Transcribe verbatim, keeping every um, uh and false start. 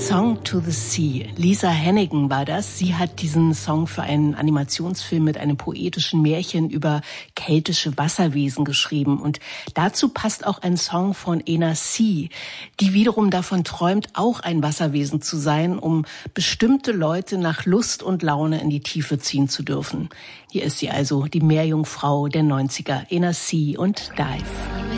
Song to the Sea. Lisa Hannigan war das. Sie hat diesen Song für einen Animationsfilm mit einem poetischen Märchen über keltische Wasserwesen geschrieben. Und dazu passt auch ein Song von Ena C., die wiederum davon träumt, auch ein Wasserwesen zu sein, um bestimmte Leute nach Lust und Laune in die Tiefe ziehen zu dürfen. Hier ist sie also, die Meerjungfrau der neunziger, Ena C. und Dive.